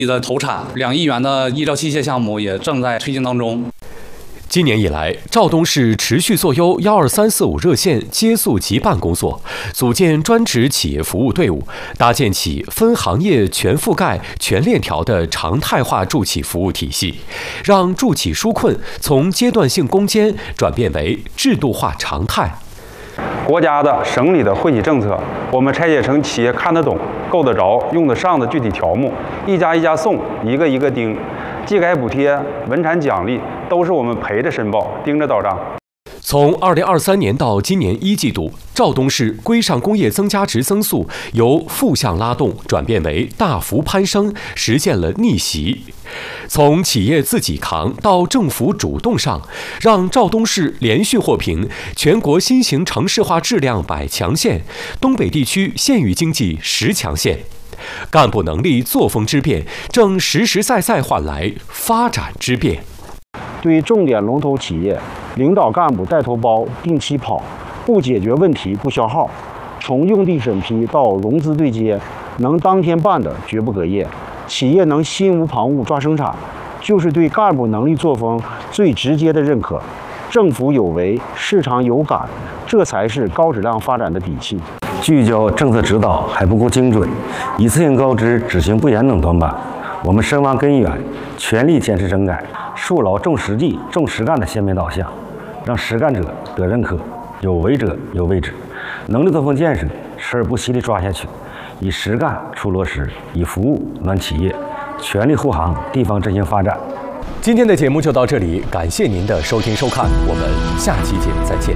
的投产2亿元的医疗器械项目也正在推进当中。 今年以来，肇东市持续做优12345热线接诉急办工作，组建专职企业服务队伍，搭建起分行业全覆盖、全链条的常态化助企服务体系，让助企纾困从阶段性攻坚转变为制度化常态。 国家的、省里的惠企政策，我们拆解成企业看得懂、够得着、用得上的具体条目，一家一家送，一个一个盯。技改补贴、稳产奖励都是我们陪着申报、盯着到账。 从2023年到今年1季度，肇东市规上工业增加值增速由负向拉动转变为大幅攀升，实现了逆袭。从企业自己扛到政府主动上，让肇东市连续获评全国新型城市化质量100强县、东北地区县域经济10强县。干部能力作风之变，正实实在在换来发展之变。 对于重点龙头企业，领导干部带头包、定期跑，不解决问题不消耗。从用地审批到融资对接，能当天办的绝不隔夜。企业能心无旁骛抓生产，就是对干部能力作风最直接的认可。政府有为，市场有感，这才是高质量发展的底气。 聚焦政策指导还不够精准，一次性告知、执行不严等短板。我们深挖根源，全力坚持整改，树牢重实际、重实干的鲜明导向，让实干者得认可，有为者有位置。能力作风建设持而不息地抓下去，以实干促落实，以服务暖企业，全力护航地方振兴发展。 今天的节目就到这里，感谢您的收听收看，我们下期节目再见。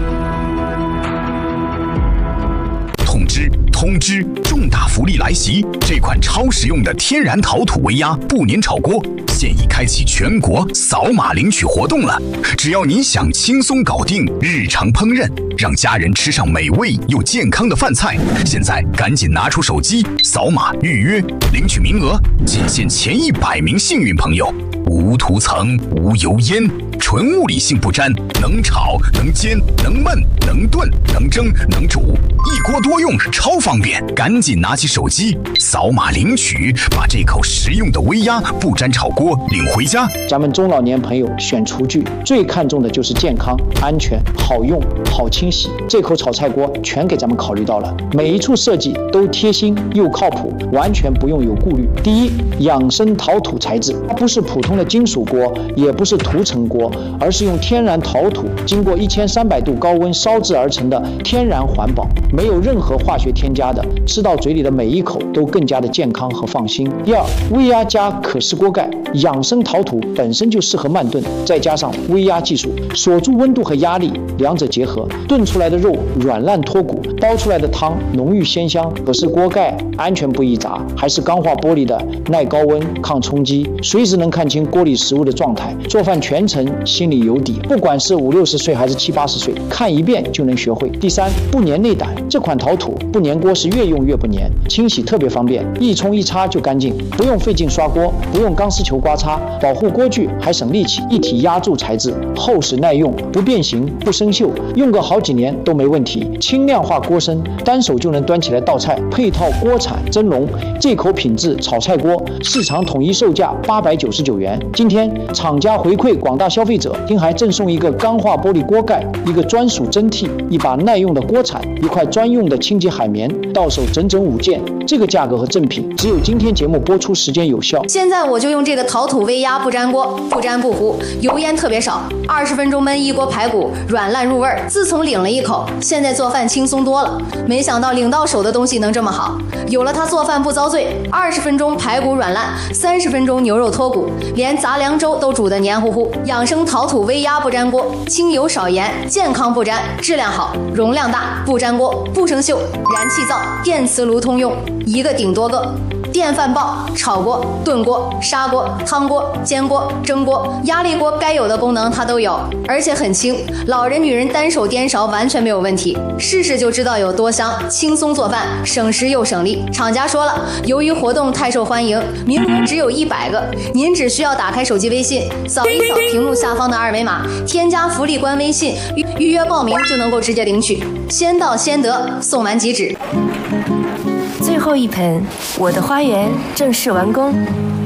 通知！重大福利来袭！这款超实用的天然陶土微压不粘炒锅现已开启全国扫码领取活动了。只要你想轻松搞定日常烹饪，让家人吃上美味又健康的饭菜，现在赶紧拿出手机扫码预约领取名额，仅限前100名幸运朋友。无涂层、无油烟，纯物理性不沾，能炒、能煎、能焖、能炖、能蒸、能煮，一锅多用，超方便！赶紧拿起手机扫码领取，把这口实用的微压不粘炒锅领回家。 咱们中老年朋友选厨具最看重的就是健康、安全、好用、好清洗。这口炒菜锅全给咱们考虑到了，每一处设计都贴心又靠谱，完全不用有顾虑。第一，养生陶土材质，它不是普通的金属锅，也不是涂层锅，而是用天然陶土经过1300度高温烧制而成的天然环保，没有任何化学添加的，吃到嘴里的每一口都更加的健康和放心。第二，微压加可视锅盖，养生陶土本身就适合慢炖，再加上微压技术锁住温度和压力，两者结合，炖出来的肉软烂脱骨，煲出来的汤浓郁鲜香。可视锅盖安全不易砸，还是钢化玻璃的，耐高温抗冲击，随时能看清锅里食物的状态，做饭全程心里有底。不管是50、60岁还是70、80岁，看一遍就能学会。第三，不粘内胆，这款陶土不粘锅是越用越不粘，清洗特别方便，一冲一擦就干净，不用费劲刷锅，不用钢丝球刮擦，保护锅具还省力气。一体压铸材质，厚实耐用，不变形不生锈，用个好几年都没问题。轻量化锅身，单手就能端起来倒菜，配套锅铲蒸笼，这口品质炒菜锅市场统一售价899元。今天厂家回馈广大消费者，听还赠送一个钢化玻璃锅盖，一个专属蒸屉，一把耐用的锅铲，一块专用的清洁海绵，到手整整5件。这个价格和赠品只有今天节目播出时间有效。 现在我就用这个陶土微压不粘锅，不粘不糊，油烟特别少，20分钟焖一锅排骨，软烂入味儿。自从领了一口，现在做饭轻松多了。没想到领到手的东西能这么好，有了它做饭不遭罪，20分钟排骨软烂，30分钟牛肉脱骨，连杂粮粥都煮得黏糊糊。养生陶土微压不粘锅，轻油少盐，健康不粘，质量好，容量大，不粘锅，不生锈，燃气灶、电磁炉通用，一个顶多个。电饭煲、炒锅、炖锅、砂锅、汤锅、煎锅、蒸锅、压力锅，该有的功能它都有，而且很轻，老人女人单手颠勺完全没有问题。试试就知道有多香，轻松做饭，省时又省力。厂家说了，由于活动太受欢迎，名额只有100个，您只需要打开手机微信，扫一扫屏幕下方的二维码，添加福利官微信，预约报名就能够直接领取，先到先得，送完即止。 最后一盆，我的花园正式完工。